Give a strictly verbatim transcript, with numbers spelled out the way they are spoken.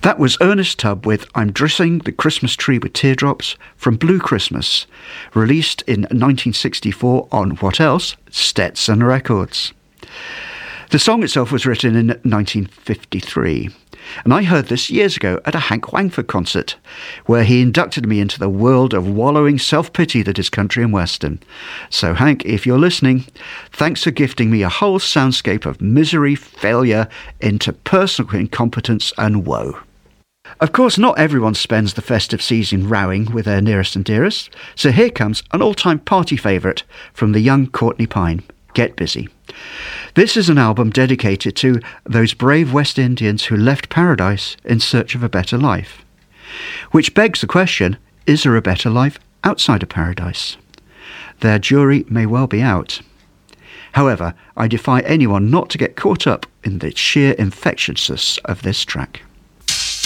That was Ernest Tubb with I'm Dressing the Christmas Tree with Teardrops from Blue Christmas, released in nineteen sixty-four on what else? Stetson Records. The song itself was written in nineteen fifty-three, and I heard this years ago at a Hank Wangford concert, where he inducted me into the world of wallowing self-pity that is country and western. So Hank, if you're listening, thanks for gifting me a whole soundscape of misery, failure, interpersonal incompetence and woe. Of course, not everyone spends the festive season rowing with their nearest and dearest, so here comes an all-time party favourite from the young Courtney Pine, Get Busy. This is an album dedicated to those brave West Indians who left paradise in search of a better life. Which begs the question, is there a better life outside of paradise? Their jury may well be out. However, I defy anyone not to get caught up in the sheer infectiousness of this track.